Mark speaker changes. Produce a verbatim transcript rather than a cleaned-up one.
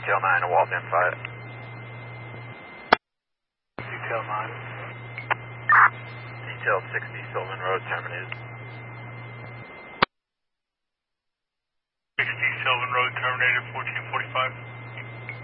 Speaker 1: Detail nine to Waltham five.
Speaker 2: Detail nine.
Speaker 1: Detail sixty, Sylvan Road, terminated.
Speaker 2: sixty, Sylvan Road, terminated, fourteen forty-five.